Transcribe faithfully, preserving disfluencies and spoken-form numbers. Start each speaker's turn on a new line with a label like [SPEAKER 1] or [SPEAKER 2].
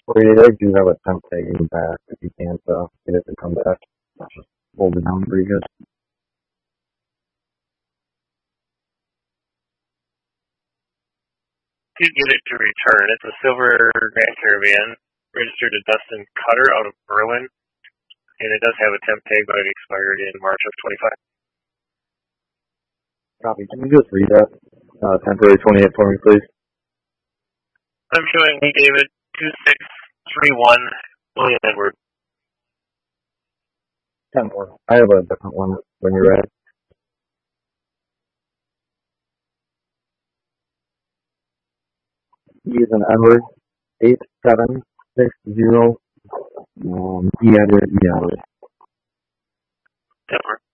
[SPEAKER 1] Or you like do have a temp tagging back if you can't uh, get it to come back. Just hold it down pretty good.
[SPEAKER 2] To get it to return, it's a silver Grand Caravan registered to Dustin Cutter out of Berlin, and it does have a temp tag, but it expired in March of twenty-five.
[SPEAKER 1] Copy. Can you just read that uh, temporary twenty-eight for me, please?
[SPEAKER 2] I'm showing me David two six three one William Edward.
[SPEAKER 1] Ten more. I have a different one when you're ready. He's an Edward eight seven six zero. Um, E Edward E Edward.
[SPEAKER 2] Edward.